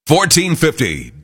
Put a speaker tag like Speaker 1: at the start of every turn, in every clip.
Speaker 1: 1450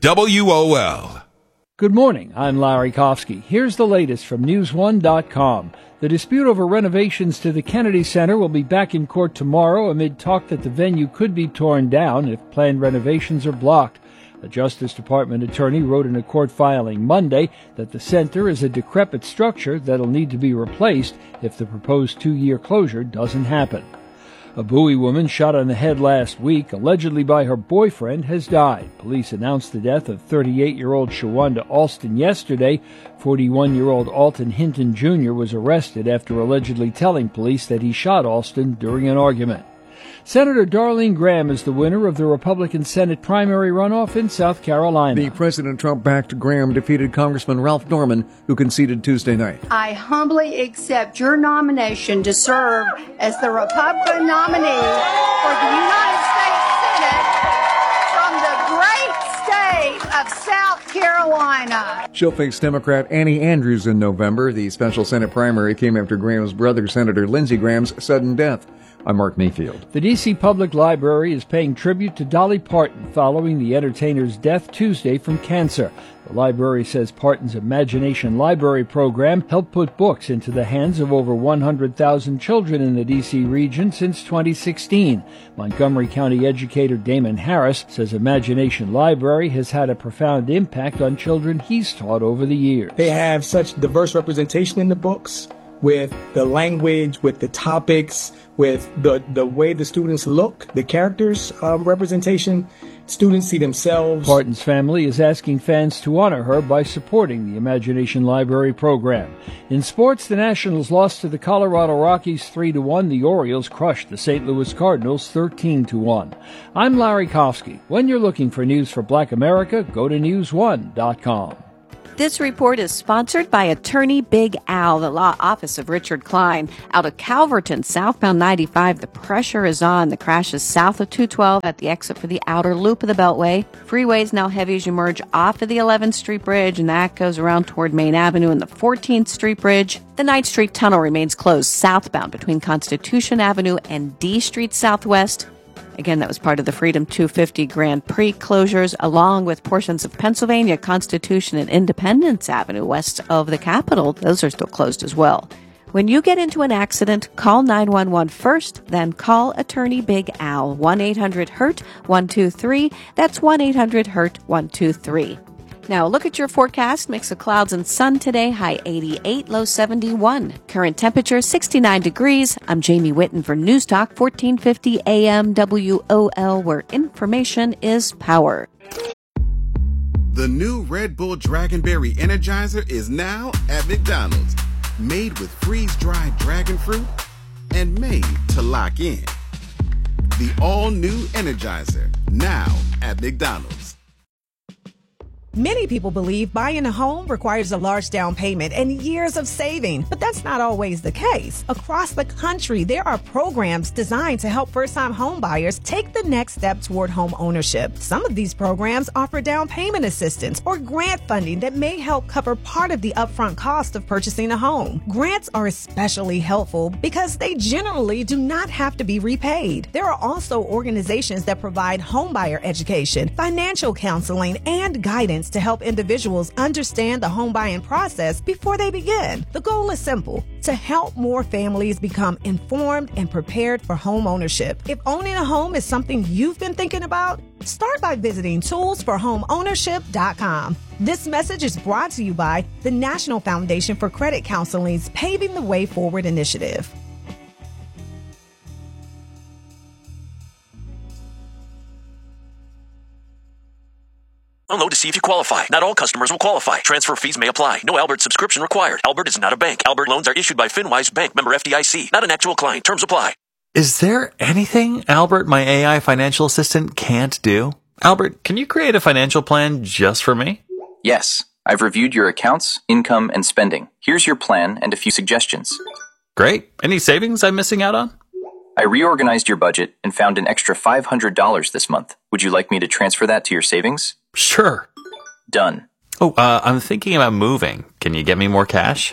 Speaker 1: WOL.
Speaker 2: Good morning, I'm Larry Kofsky. Here's the latest from News1.com. The dispute over renovations to the Kennedy Center will be back in court tomorrow amid talk that the venue could be torn down if planned renovations are blocked. A Justice Department attorney wrote in a court filing Monday that the center is a decrepit structure that'll need to be replaced if the proposed 2-year closure doesn't happen. A Bowie woman shot on the head last week, allegedly by her boyfriend, has died. Police announced the death of 38-year-old Shawanda Alston yesterday. 41-year-old Alton Hinton Jr. was arrested after allegedly telling police that he shot Alston during an argument. Senator Darlene Graham is the winner of the Republican Senate primary runoff in South Carolina.
Speaker 3: The President Trump-backed Graham defeated Congressman Ralph Norman, who conceded Tuesday night.
Speaker 4: I humbly accept your nomination to serve as the Republican nominee for the United States Senate from the great state of South Carolina.
Speaker 3: She'll face Democrat Annie Andrews in November. The special Senate primary came after Graham's brother, Senator Lindsey Graham's sudden death. I'm Mark Mayfield.
Speaker 2: The D.C. Public Library is paying tribute to Dolly Parton following the entertainer's death Tuesday from cancer. The library says Parton's Imagination Library program helped put books into the hands of over 100,000 children in the D.C. region since 2016. Montgomery County educator Damon Harris says Imagination Library has had a profound impact on children he's taught over the years.
Speaker 5: They have such diverse representation in the books, with the language, with the topics, with the way the students look, the characters' representation. Students see themselves.
Speaker 2: Parton's family is asking fans to honor her by supporting the Imagination Library program. In sports, the Nationals lost to the Colorado Rockies 3-1. The Orioles crushed the St. Louis Cardinals 13-1. I'm Larry Kofsky. When you're looking for news for Black America, go to News1.com.
Speaker 6: This report is sponsored by Attorney Big Al, the law office of Richard Klein. Out of Calverton, southbound 95, the pressure is on. The crash is south of 212 at the exit for the outer loop of the Beltway. Freeway is now heavy as you merge off of the 11th Street Bridge, and that goes around toward Main Avenue and the 14th Street Bridge. The 9th Street Tunnel remains closed southbound between Constitution Avenue and D Street Southwest. Again, that was part of the Freedom 250 Grand Prix closures, along with portions of Pennsylvania, Constitution, and Independence Avenue west of the Capitol. Those are still closed as well. When you get into an accident, call 911 first, then call Attorney Big Al, 1-800-HURT-123. That's 1-800-HURT-123. Now, look at your forecast. Mix of clouds and sun today, high 88, low 71. Current temperature 69 degrees. I'm Jamie Whitten for News Talk 1450 AM WOL, where information is power.
Speaker 7: The new Red Bull Dragonberry Energizer is now at McDonald's. Made with freeze-dried dragon fruit and made to lock in. The all-new Energizer, now at McDonald's.
Speaker 8: Many people believe buying a home requires a large down payment and years of saving, but that's not always the case. Across the country, there are programs designed to help first-time home buyers take the next step toward home ownership. Some of these programs offer down payment assistance or grant funding that may help cover part of the upfront cost of purchasing a home. Grants are especially helpful because they generally do not have to be repaid. There are also organizations that provide homebuyer education, financial counseling, and guidance to help individuals understand the home buying process before they begin. The goal is simple: to help more families become informed and prepared for home ownership. If owning a home is something you've been thinking about, start by visiting toolsforhomeownership.com. This message is brought to you by the National Foundation for Credit Counseling's Paving the Way Forward initiative.
Speaker 9: Download to see if you qualify. Not all customers will qualify. Transfer fees may apply. No Albert subscription required. Albert is not a bank. Albert loans are issued by FinWise Bank, member FDIC. Not an actual client. Terms apply.
Speaker 10: Is there anything Albert, my AI financial assistant, can't do? Albert, can you create a financial plan just for me?
Speaker 11: Yes. I've reviewed your accounts, income, and spending. Here's your plan and a few suggestions.
Speaker 10: Great. Any savings I'm missing out on?
Speaker 11: I reorganized your budget and found an extra $500 this month. Would you like me to transfer that to your savings?
Speaker 10: Sure.
Speaker 11: Done.
Speaker 10: Oh, I'm thinking about moving. Can you get me more cash?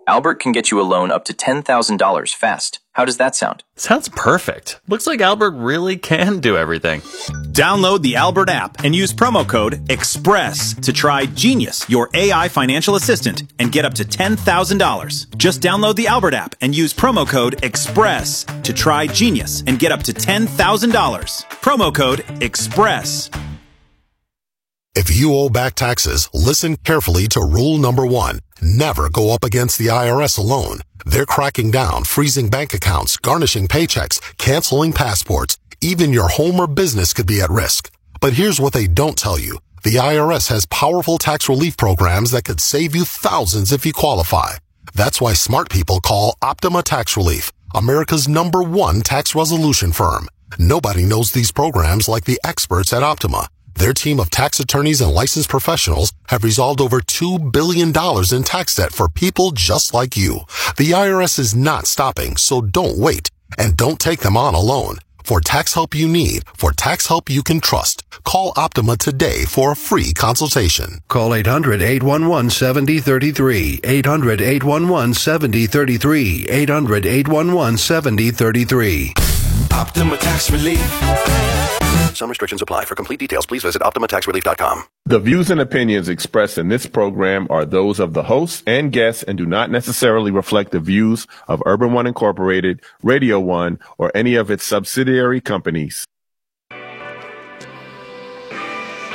Speaker 11: Albert can get you a loan up to $10,000 fast. How does that sound?
Speaker 10: Sounds perfect. Looks like Albert really can do everything.
Speaker 1: Download the Albert app and use promo code EXPRESS to try Genius, your AI financial assistant, and get up to $10,000. Just download the Albert app and use promo code EXPRESS to try Genius and get up to $10,000. Promo code EXPRESS.
Speaker 12: If you owe back taxes, listen carefully to rule number 1. Never go up against the IRS alone. They're cracking down, freezing bank accounts, garnishing paychecks, canceling passports. Even your home or business could be at risk. But here's what they don't tell you. The IRS has powerful tax relief programs that could save you thousands if you qualify. That's why smart people call Optima Tax Relief, America's #1 tax resolution firm. Nobody knows these programs like the experts at Optima. Their team of tax attorneys and licensed professionals have resolved over $2 billion in tax debt for people just like you. The IRS is not stopping, so don't wait. And don't take them on alone. For tax help you need, for tax help you can trust, call Optima today for a free consultation.
Speaker 13: Call 800-811-7033, 800-811-7033, 800-811-7033.
Speaker 14: Optima Tax Relief.
Speaker 13: Some restrictions apply. For complete details, please visit OptimaTaxRelief.com.
Speaker 15: The views and opinions expressed in this program are those of the hosts and guests and do not necessarily reflect the views of Urban One Incorporated, Radio One, or any of its subsidiary companies.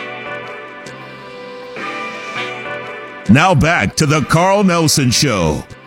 Speaker 16: Now back to the Carl Nelson Show.